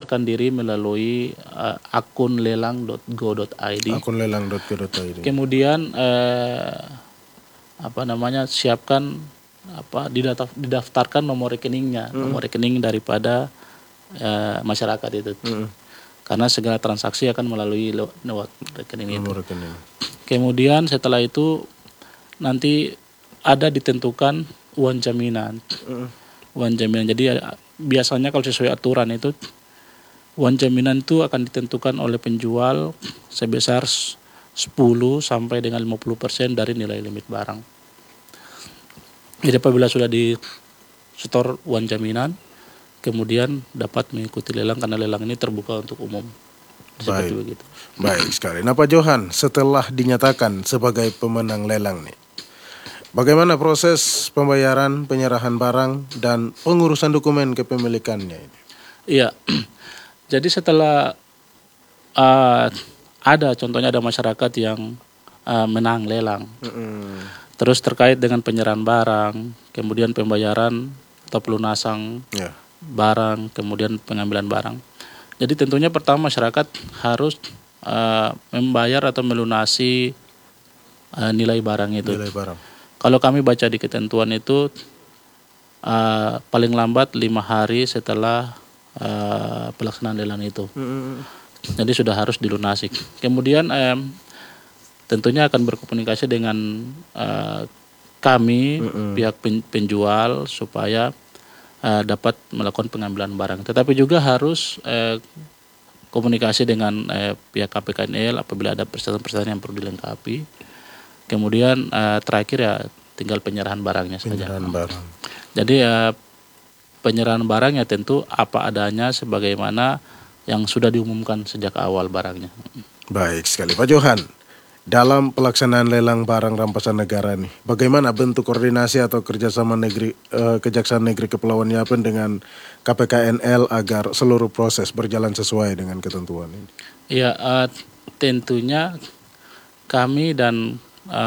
mendaftarkan diri melalui akun lelang.go.id. Akun lelang.go.id. Kemudian siapkan didaftarkan nomor rekeningnya, nomor rekening daripada masyarakat itu. Karena segala transaksi akan melalui lewat rekening itu. Rekening. Kemudian setelah itu nanti ada ditentukan uang jaminan. Uang jaminan. Jadi biasanya kalau sesuai aturan itu uang jaminan itu akan ditentukan oleh penjual sebesar 10 sampai dengan 50% dari nilai limit barang. Jadi apabila sudah disetor uang jaminan, kemudian dapat mengikuti lelang karena lelang ini terbuka untuk umum. Seperti begitu. Baik sekali. Nah Pak Johan, setelah dinyatakan sebagai pemenang lelang nih, bagaimana proses pembayaran, penyerahan barang, dan pengurusan dokumen kepemilikannya ini? Iya, jadi setelah contohnya ada masyarakat yang menang lelang, terus terkait dengan penyerahan barang, kemudian pembayaran atau pelunasan barang, kemudian pengambilan barang. Jadi tentunya pertama masyarakat harus membayar atau melunasi nilai barang itu. Nilai barang. Kalau kami baca di ketentuan itu paling lambat 5 hari setelah pelaksanaan lelang itu. Jadi sudah harus dilunasi. Kemudian tentunya akan berkomunikasi dengan kami pihak penjual supaya dapat melakukan pengambilan barang. Tetapi juga harus komunikasi dengan pihak KPKNL apabila ada persyaratan-persyaratan yang perlu dilengkapi. Kemudian terakhir ya tinggal penyerahan barangnya saja. Penyerahan barang. Jadi penyerahan barang ya tentu apa adanya sebagaimana yang sudah diumumkan sejak awal barangnya. Baik sekali Pak Johan. Dalam pelaksanaan lelang barang rampasan negara nih, bagaimana bentuk koordinasi atau kerjasama Kejaksaan Negeri Kepulauan Yapen dengan KPKNL agar seluruh proses berjalan sesuai dengan ketentuan ini? Ya, tentunya kami dan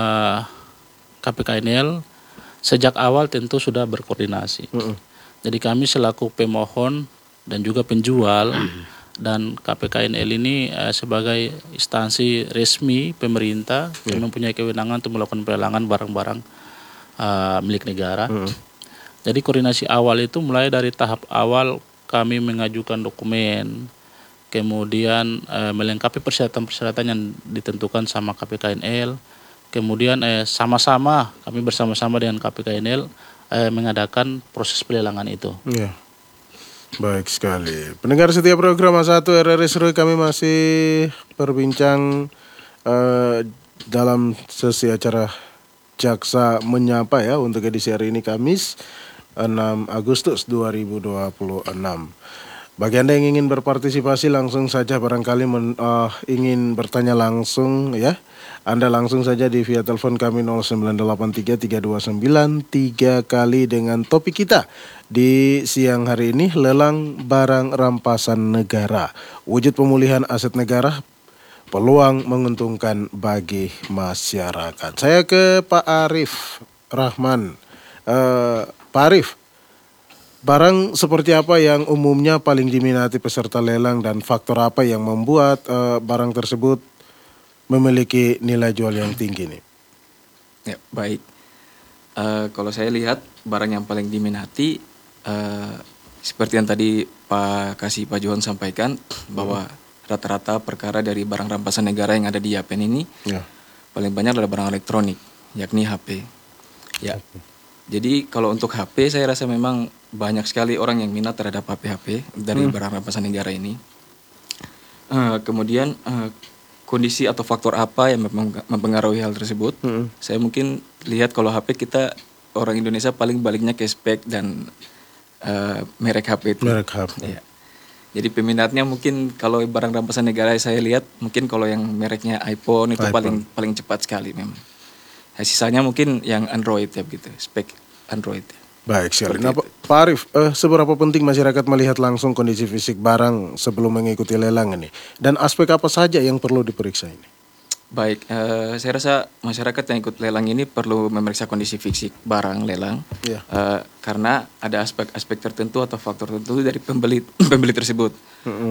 KPKNL sejak awal tentu sudah berkoordinasi. Jadi kami selaku pemohon dan juga penjual dan KPKNL ini sebagai instansi resmi pemerintah yang mempunyai kewenangan untuk melakukan pelelangan barang-barang milik negara. Jadi koordinasi awal itu mulai dari tahap awal kami mengajukan dokumen, kemudian melengkapi persyaratan-persyaratan yang ditentukan sama KPKNL, kemudian sama-sama kami bersama-sama dengan KPKNL mengadakan proses pelelangan itu. Baik sekali. Pendengar setiap program A1 RRI Seru, kami masih berbincang dalam sesi acara Jaksa Menyapa ya untuk edisi hari ini Kamis 6 Agustus 2026. Bagi Anda yang ingin berpartisipasi langsung saja barangkali ingin bertanya langsung ya. Anda langsung saja di via telepon kami 0983-329-3 kali dengan topik kita di siang hari ini, lelang barang rampasan negara. Wujud pemulihan aset negara, peluang menguntungkan bagi masyarakat. Saya ke Pak Arif Rahman. Pak Arif, barang seperti apa yang umumnya paling diminati peserta lelang dan faktor apa yang membuat barang tersebut memiliki nilai jual yang tinggi nih? Ya, baik. Kalau saya lihat barang yang paling diminati seperti yang tadi Pak Johan sampaikan bahwa rata-rata perkara dari barang rampasan negara yang ada di Yapen ini paling banyak adalah barang elektronik, yakni HP. Ya. Jadi kalau untuk HP saya rasa memang banyak sekali orang yang minat terhadap HP dari barang rampasan negara ini. Kemudian kondisi atau faktor apa yang mempengaruhi hal tersebut? Saya mungkin lihat kalau HP kita orang Indonesia paling baliknya ke spek dan merek HP itu. Merek HP. Ya. Jadi peminatnya mungkin kalau barang rampasan negara saya lihat mungkin kalau yang mereknya iPhone itu paling cepat sekali memang. Ya, sisanya mungkin yang Android ya begitu, spek Android. Baik sekali. Nah, Pak Arif, seberapa penting masyarakat melihat langsung kondisi fisik barang sebelum mengikuti lelang ini? Dan aspek apa saja yang perlu diperiksa ini? Baik, saya rasa masyarakat yang ikut lelang ini perlu memeriksa kondisi fisik barang lelang, karena ada aspek-aspek tertentu atau faktor tertentu dari pembeli tersebut.